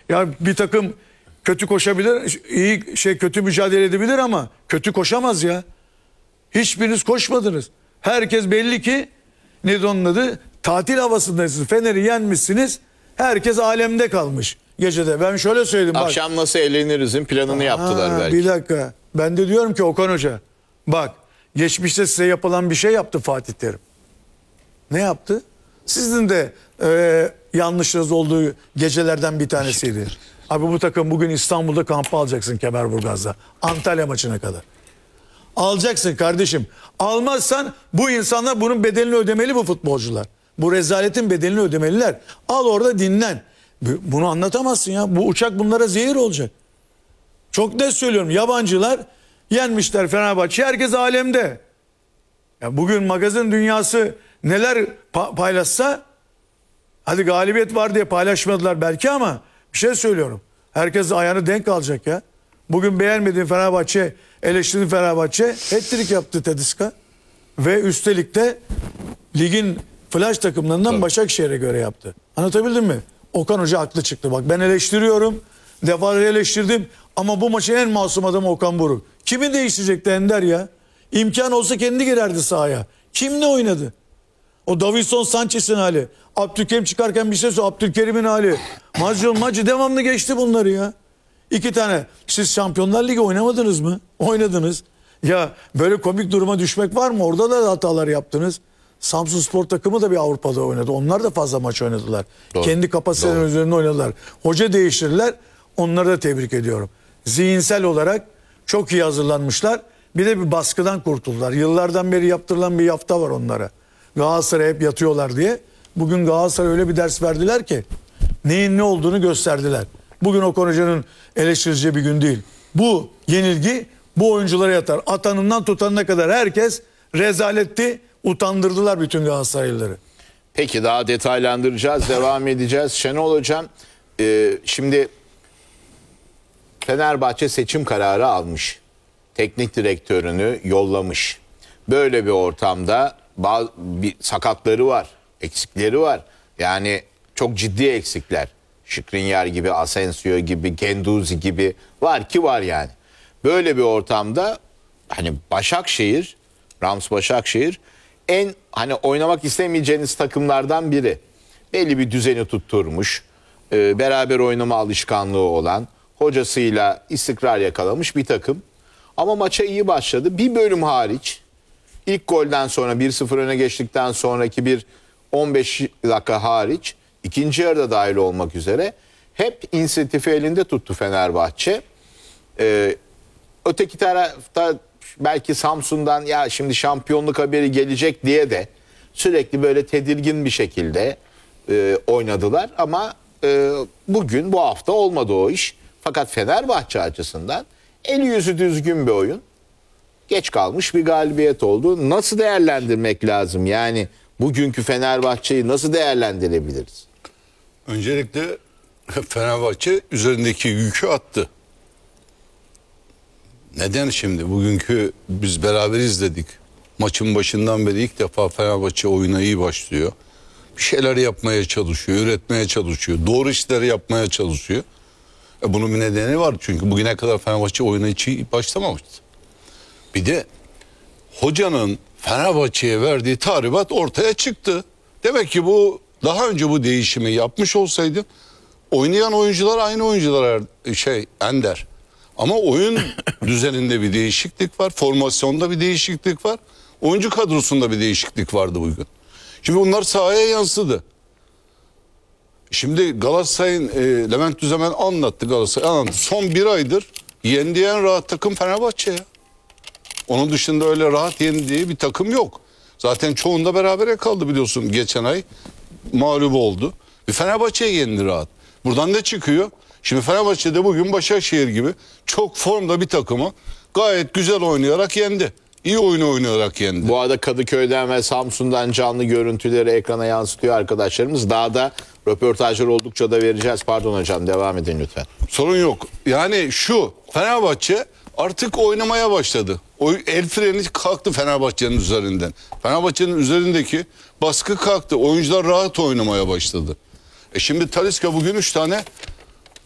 Ya bir takım kötü koşabilir, kötü mücadele edebilir ama kötü koşamaz ya. Hiçbiriniz koşmadınız. Herkes belli ki nedir onun adı? Tatil havasındasınız. Fener'i yenmişsiniz. Herkes alemde kalmış gecede. Ben şöyle söyledim. Akşam nasıl eğlenirizin planını yaptılar belki. Bir dakika. Ben de diyorum ki Okan Hoca, bak geçmişte size yapılan bir şey yaptı Fatih Terim. Ne yaptı? Sizin de yanlışınız olduğu gecelerden bir tanesiydi. Abi bu takım bugün İstanbul'da kampı alacaksın Kemerburgaz'da. Antalya maçına kadar. Alacaksın kardeşim. Almazsan bu insanlar bunun bedelini ödemeli, bu futbolcular. Bu rezaletin bedelini ödemeliler. Al orada dinlen. Bunu anlatamazsın ya. Bu uçak bunlara zehir olacak. Çok net söylüyorum. Yabancılar yenmişler Fenerbahçe. Herkes alemde. Ya bugün magazin dünyası neler paylaşsa, hadi galibiyet var diye paylaşmadılar belki ama bir şey söylüyorum. Herkes ayağını denk alacak ya. Bugün beğenmediğin Fenerbahçe, eleştirdiğin Fenerbahçe hat-trick yaptı Tedesco. Ve üstelik de ligin flash takımlarından Başakşehir'e göre yaptı. Anlatabildim mi? Okan Hoca haklı çıktı. Bak ben eleştiriyorum. Defalarca eleştirdim. Ama bu maçın en masum adamı Okan Buruk. Kimi değiştirecekti Ender ya? İmkan olsa kendi girerdi sahaya. Kimle oynadı? O Davinson Sanchez'in hali. Abdülkerim çıkarken bir şey söyledi. Abdülkerim'in hali. Macı devamlı geçti bunları ya. 2 tane. Siz Şampiyonlar Ligi oynamadınız mı? Oynadınız. Ya böyle komik duruma düşmek var mı? Orada da hatalar yaptınız. Samsunspor takımı da bir Avrupa'da oynadı. Onlar da fazla maç oynadılar. Doğru. Kendi kapasiteleri üzerinde oynadılar. Hoca değiştirdiler. Onları da tebrik ediyorum. Zihinsel olarak çok iyi hazırlanmışlar. Bir de bir baskıdan kurtuldular. Yıllardan beri yaptırılan bir yafta var onlara. Galatasaray hep yatıyorlar diye. Bugün Galatasaray öyle bir ders verdiler ki neyin ne olduğunu gösterdiler. Bugün Okan Hoca'nın eleştireceği bir gün değil. Bu yenilgi bu oyunculara yatar. Atanından tutanına kadar herkes rezaletti. Utandırdılar bütün Galatasaraylıları. Peki daha detaylandıracağız, devam edeceğiz. Şenol Hocam, şimdi Fenerbahçe seçim kararı almış. Teknik direktörünü yollamış. Böyle bir ortamda bir sakatları var, eksikleri var. Yani çok ciddi eksikler. Skriniar gibi, Asensio gibi, Guendouzi gibi var ki var yani. Böyle bir ortamda hani Başakşehir, Rams Başakşehir en hani oynamak istemeyeceğiniz takımlardan biri. Belli bir düzeni tutturmuş, beraber oynama alışkanlığı olan, hocasıyla istikrar yakalamış bir takım. Ama maça iyi başladı. Bir bölüm hariç, ilk golden sonra 1-0 öne geçtikten sonraki bir 15 dakika hariç, ikinci yarıda dahil olmak üzere hep inisiyatifi elinde tuttu Fenerbahçe. Öteki tarafta belki Samsun'dan ya şimdi şampiyonluk haberi gelecek diye de sürekli böyle tedirgin bir şekilde oynadılar. Ama bugün, bu hafta olmadı o iş. Fakat Fenerbahçe açısından eli yüzü düzgün bir oyun. Geç kalmış bir galibiyet oldu. Nasıl değerlendirmek lazım? Yani bugünkü Fenerbahçe'yi nasıl değerlendirebiliriz? Öncelikle Fenerbahçe üzerindeki yükü attı. Neden şimdi? Bugünkü biz beraber izledik. Maçın başından beri ilk defa Fenerbahçe oyuna iyi başlıyor. Bir şeyler yapmaya çalışıyor, üretmeye çalışıyor. Doğru işleri yapmaya çalışıyor. Bunun bir nedeni var. Çünkü bugüne kadar Fenerbahçe oyuna hiç iyi başlamamıştı. Bir de hocanın Fenerbahçe'ye verdiği tahribat ortaya çıktı. Demek ki bu daha önce bu değişimi yapmış olsaydı oynayan oyuncular aynı oyuncular Ender. Ama oyun düzeninde bir değişiklik var. Formasyonda bir değişiklik var. Oyuncu kadrosunda bir değişiklik vardı bugün. Şimdi bunlar sahaya yansıdı. Şimdi Galatasaray'ın Levent Düzemen anlattı, Galatasaray anlattı. Son bir aydır yendiği en rahat takım Fenerbahçe ya. Onun dışında öyle rahat yendiği bir takım yok. Zaten çoğunda berabere kaldı biliyorsun, geçen ay mağlup oldu. Bir Fenerbahçe'ye yendi rahat. Buradan ne çıkıyor? Şimdi Fenerbahçe'de bugün Başakşehir gibi çok formda bir takımı gayet güzel oynayarak yendi. İyi oyunu oynayarak yendi. Bu arada Kadıköy'den ve Samsun'dan canlı görüntüleri ekrana yansıtıyor arkadaşlarımız. Daha da röportajlar oldukça da vereceğiz. Pardon hocam, devam edin lütfen. Sorun yok. Yani şu, Fenerbahçe artık oynamaya başladı. El freni kalktı Fenerbahçe'nin üzerinden. Fenerbahçe'nin üzerindeki baskı kalktı. Oyuncular rahat oynamaya başladı. Şimdi Talisca bugün 3 tane